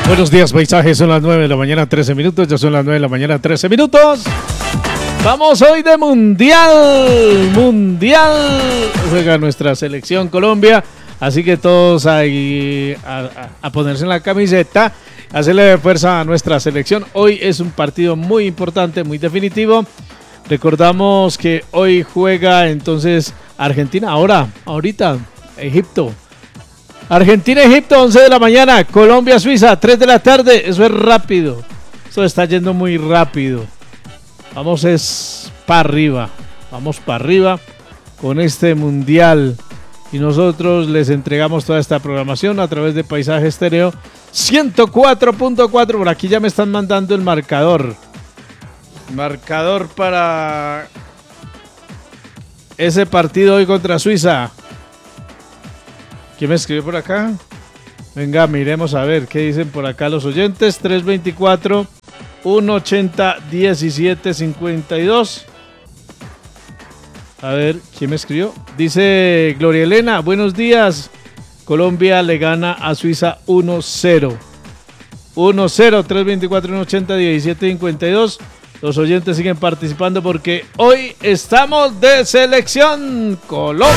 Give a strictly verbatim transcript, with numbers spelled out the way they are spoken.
Buenos días, paisajes. Son las nueve de la mañana, trece minutos. Ya son las nueve de la mañana, trece minutos. Vamos hoy de Mundial. Mundial. Juega nuestra selección Colombia. Así que todos ahí a, a, a ponerse en la camiseta, hacerle fuerza a nuestra selección. Hoy es un partido muy importante, muy definitivo. Recordamos que hoy juega entonces Argentina. Ahora, ahorita, Egipto. Argentina-Egipto, once de la mañana. Colombia-Suiza, tres de la tarde. Eso es rápido. Eso está yendo muy rápido. Vamos es para arriba. Vamos para arriba con este mundial. Y nosotros les entregamos toda esta programación a través de Paisaje Estéreo ciento cuatro punto cuatro. Por aquí ya me están mandando el marcador. Marcador para ese partido hoy contra Suiza. ¿Quién me escribió por acá? Venga, miremos a ver qué dicen por acá los oyentes. tres veinticuatro, ciento ochenta, diecisiete cincuenta y dos. A ver, ¿quién me escribió? Dice Gloria Elena, buenos días. Colombia le gana a Suiza uno cero. uno cero, tres veinticuatro, ciento ochenta, diecisiete cincuenta y dos. Los oyentes siguen participando porque hoy estamos de selección Colombia.